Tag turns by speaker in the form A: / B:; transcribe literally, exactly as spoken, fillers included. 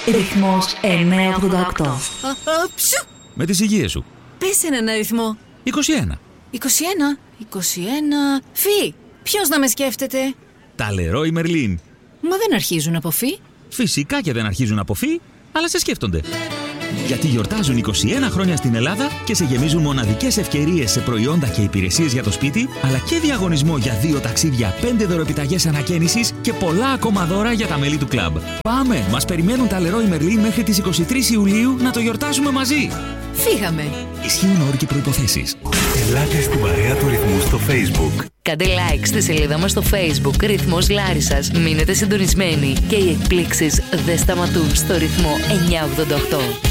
A: Ρυθμός εννιακόσια ογδόντα οκτώ.
B: Με τις υγείες σου.
C: Πες έναν αριθμό.
B: είκοσι ένα.
C: είκοσι ένα. είκοσι ένα. Φι. Ποιος να με σκέφτεται?
B: Τα Leroy Merlin.
C: Μα δεν αρχίζουν από φι.
B: Φυσικά και δεν αρχίζουν από φι, αλλά σε σκέφτονται. Γιατί γιορτάζουν είκοσι ένα χρόνια στην Ελλάδα και σε γεμίζουν μοναδικές ευκαιρίες σε προϊόντα και υπηρεσίες για το σπίτι, αλλά και διαγωνισμό για δύο ταξίδια, πέντε δωροεπιταγές ανακαίνησης και πολλά ακόμα δώρα για τα μέλη του κλαμπ. Πάμε! Μας περιμένουν τα Leroy Merlin μέχρι τις είκοσι τρεις Ιουλίου να το γιορτάσουμε μαζί.
C: Φύγαμε.
B: Ισχύουν όροι και προϋποθέσεις.
D: Ελάτε στην παρέα του Ρυθμού στο Facebook.
E: Κάντε like στη σελίδα μας στο Facebook Ρυθμός Λάρισσας. Μείνετε συντονισμένοι και οι εκπλήξεις δεν σταματούν στο Ρυθμό εννιακόσια ογδόντα οκτώ.